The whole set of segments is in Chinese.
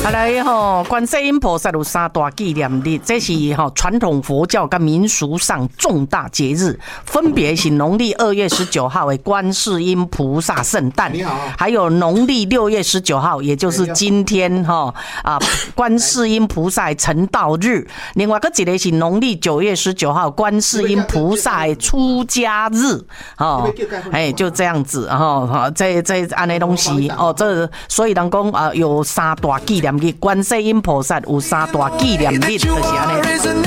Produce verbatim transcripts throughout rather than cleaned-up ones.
好来吼，观世音菩萨有三大纪念日，这是吼传统佛教跟民俗上重大节日，分别是农历二月十九号的观世音菩萨圣诞，还有农历六月十九号，也就是今天哈啊观世音菩萨成道日。另外一个是农历九月十九号观世音菩萨出家日，哦，哎就这样子哈，哈这这安尼东西哦，这所以人讲啊有三大纪念。观世音菩萨有三大纪念日，就是安尼。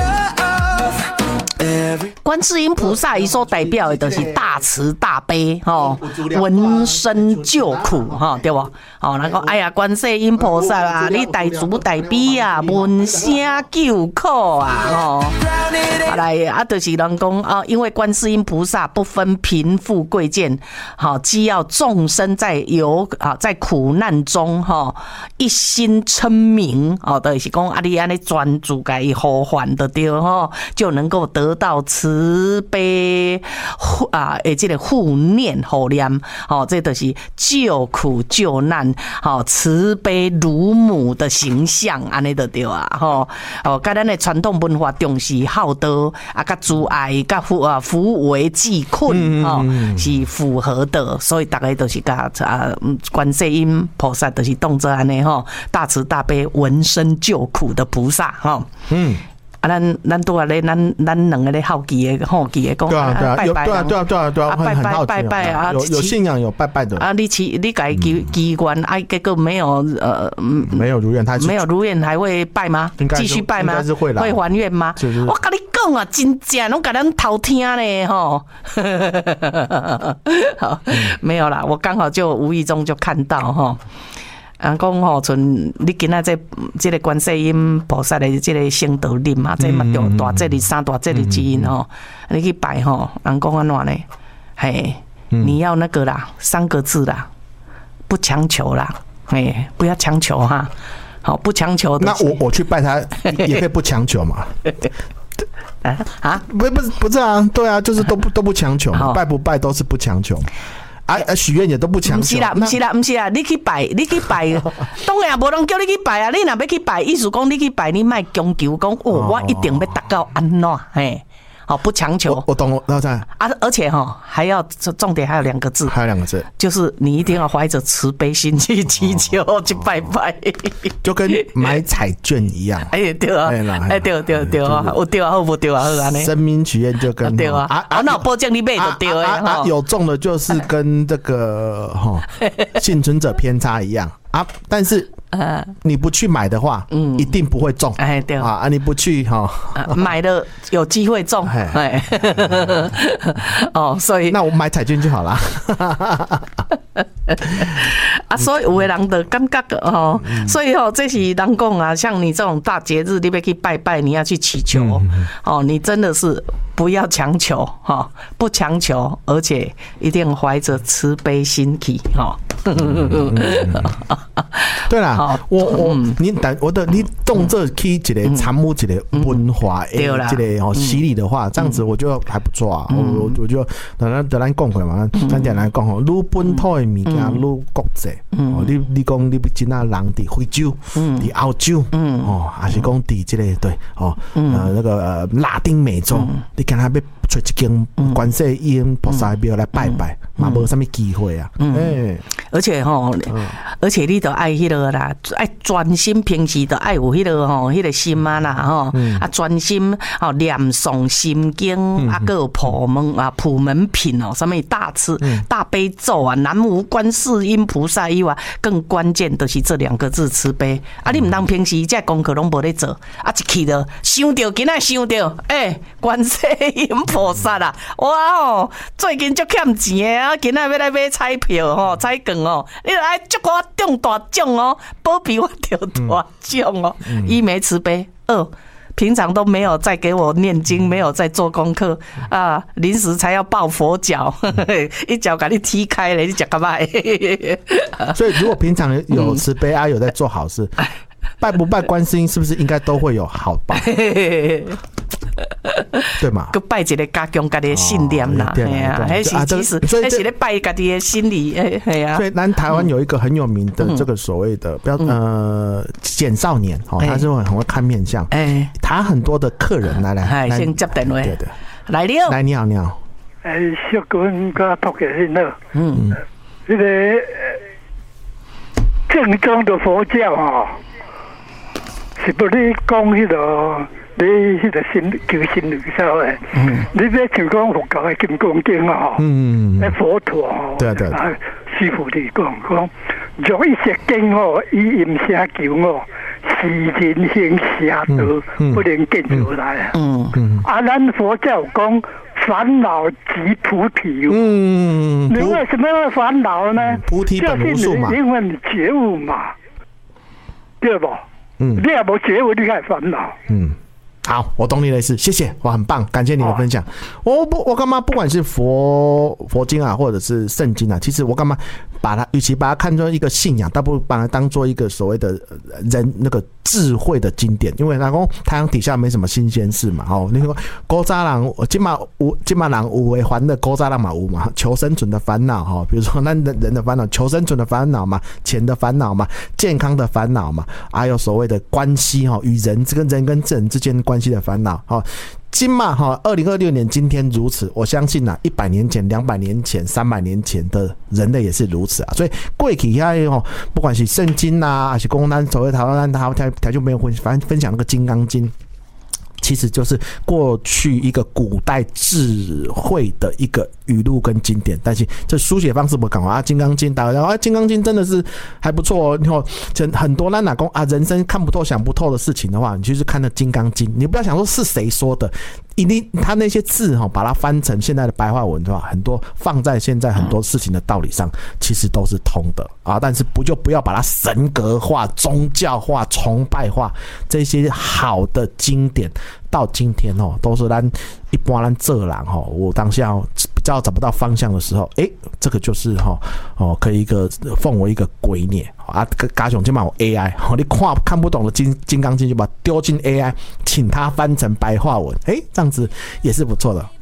观世音菩萨伊所代表的就是大慈大悲吼，闻声救苦吼，对不？哦，人讲哎呀，观世音菩萨啊，你大慈大悲啊，闻声救苦啊，吼。后来啊，就是人讲啊，因为观世音菩萨不分贫富贵贱，好，既要众生在有啊在苦难中哈，一心称名哦，就是讲啊，你安尼专注该呼唤的对吼，就能够得到慈悲啊，诶，这个护念护念，哦，这就是救苦救难，哦，慈悲如母的形象，安尼就对啊，吼，哦，跟咱的传统文化重视好德啊，甲慈爱，甲扶啊扶危济困，哦，是符合的，所以大家都是甲啊，观世音菩萨都是当作安尼吼，大慈大悲、闻声救苦的菩萨，吼，嗯。啊，咱咱都啊咧，咱咱两个咧好奇的好奇的讲， 对啊对啊， 拜拜， 对啊对啊对啊对啊， 拜拜拜拜啊， 有有信仰有拜拜的啊，你祈你改祈祈愿，啊，结果没有呃没有如愿，他没有如愿还会拜吗？继续拜吗？ 应该是会啦， 会还愿吗？我跟你讲啊，真正拢甲咱偷听咧吼，好没有啦，我刚好就无意中就看到哈。人讲吼，像你今仔这这个观世音菩萨的这个圣道日嘛，这嘛大大节日三大节日之一吼，你去拜吼，人讲安怎呢？嘿，你要那个啦，三个字啦，不强求啦，嘿，不要强求哈，好，不强求。 那我我去拜他也可以不强求嘛？ 啊， 不不是不是啊，对啊，就是都不都不强求，拜不拜都是不强求。啊啊！许愿也都不强求。不是啦，不是啦，不是啦，你去拜，你去拜，当然无人叫你去拜啊。你若要去拜，意思讲你去拜，你莫强求讲哦，我一定要达到安怎嘿。好，不强求。 我, 我懂了，然后再啊，而且哈还要重点还有两个字， 还有两个字， 就是你一定要怀着慈悲心去祈求、哦、去拜拜， 就跟买彩券一样。 哎对啊，哎对对对啊，有对啊好不对啊好安尼。 神明许愿就跟对啊，啊那保证你买就对了、啊啊啊。有中的就是跟这个哈幸存者偏差一样啊，但是。你不去买的话，嗯，一定不会中。哎，对啊，你不去哈， 买了有机会中。哎，哦，所以那我买彩券就好了。 啊，所以有的人的感觉哦，所以哦，这是人讲啊，像你这种大节日，你要去拜拜，你要去祈求哦，你真的是不要强求哈，不强求，而且一定怀着慈悲心去哈。 对啦，我我你但我的你动这去一个参悟一个文化诶，这个哦洗礼的话，这样子我觉得还不错啊。我我就等咱等咱讲过嘛，咱点来讲吼，愈本土的物件愈国际。哦，你你讲你真啊人伫非洲、伫澳洲，哦，还是讲伫这个对哦，呃那个拉丁美洲，你看他要找一间观世音菩萨庙来拜拜，嘛无啥物机会啊。哎， 而且吼，而且你都爱迄个啦，爱专心，平时都爱有迄个吼，迄个心啊啦吼，啊专心吼念诵心经，啊个有普门啊普门品哦，什么大慈大悲咒啊，南无观世音菩萨以外，更关键的是这两个字慈悲。啊，你唔当平时这功课拢无咧做，啊一去就想到，今仔想到，诶，观世音菩萨啦，哇哦，最近足欠钱的啊，今仔要来买彩票吼，彩券哦，你著爱祝我中大奖哦，保庇我中大奖哦，一没慈悲，二。平常都没有在给我念经，没有在做功课啊，临时才要抱佛脚，一脚把你踢开了，你讲干嘛？ 所以如果平常有慈悲啊，有在做好事，拜不拜观世音，是不是应该都会有好报？ 对嘛？ 佮拜一个加强家己的信念啦，哎呀，还是其实还是咧拜家己的心理，哎哎呀。 所以咱台湾有一个很有名的这个所谓的标呃简少年哦，他是很会看面相，哎，他很多的客人来来， 先接电话， 对对， 来了， 来你好你好， 哎，小君甲托给你了， 嗯， 这个正宗的佛教哈，是不你讲迄个。你迄个心求心灵烧诶，嗯，你别像讲佛教诶金刚经啊，嗯，诶佛陀吼， 对对， 啊，师傅你讲讲，若一些经哦，以音声求哦，是人行邪道，不能见出来啊。嗯嗯，啊，咱佛教讲烦恼即菩提，嗯，你为什么会烦恼呢？ 菩提本无树嘛， 因为你觉悟嘛，对不？嗯，你也无觉悟，你还烦恼，嗯。 好，我懂你的意思，谢谢，我很棒，感谢你的分享。我不，我干嘛？不管是佛佛经啊，或者是圣经啊，其实我干嘛把它，与其把它看作一个信仰，倒不如把它当做一个所谓的人那个智慧的经典。因为那讲太阳底下没什么新鲜事嘛，哦，你说古早人今嘛有，今嘛人有为还的古早人嘛有嘛，求生存的烦恼哈，比如说那人的烦恼，求生存的烦恼嘛，钱的烦恼嘛，健康的烦恼嘛，还有所谓的关系哈，与人跟人跟人之间的关系。关系的烦恼，好，今嘛哈，二零二六年今天如此，我相信呐、啊，一百年前、两百年前、三百年前的人类也是如此啊。所以过去遐哦，不管是圣经呐、啊，还是公单所谓台湾台台台就没有分，反正分享那个《金刚经》。其实就是过去一个古代智慧的一个语录跟经典，但是这书写方式不讲啊，《金刚经》大家啊，《金刚经》真的是还不错哦。然后很多咱哪讲啊，人生看不透、想不透的事情的话，你就是看那《金刚经》，你不要想说是谁说的。一定，他那些字哈，把它翻成现在的白话文的话，很多放在现在很多事情的道理上，其实都是通的啊。但是不就不要把它神格化、宗教化、崇拜化，这些好的经典，到今天哦，都是咱一般咱做人哈，我当下比较找不到方向的时候，哎，这个就是哈哦，可以一个奉为一个圭臬啊。加上今嘛有 A I， 你看看不懂的金金刚经就把它丢进 A I， 请它翻成白话文，哎，这样子也是不错的。